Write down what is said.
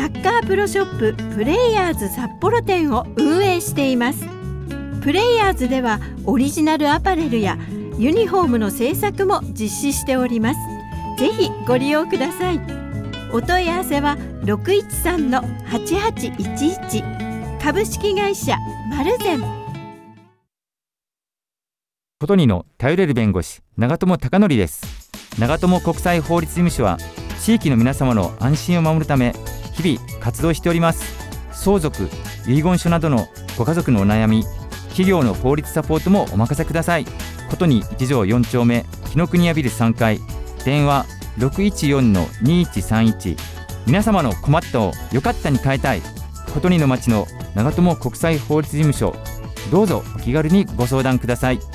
サッカープロショッププレイヤーズ札幌店を運営しています。プレイヤーズではオリジナルアパレルやユニフォームの製作も実施しております。ぜひご利用ください。お問い合わせは 613-8811 株式会社マルゼン。 ことにの頼れる弁護士長友貴則です。長友国際法律事務所は地域の皆様の安心を守るため日々活動しております。相続、遺言書などのご家族のお悩み、企業の法律サポートもお任せください。ことに一条4丁目紀ノ国屋ビル3階、電話 614-2131。 皆様の困ったをよかったに変えたいことにの町の長友国際法律事務所、どうぞお気軽にご相談ください。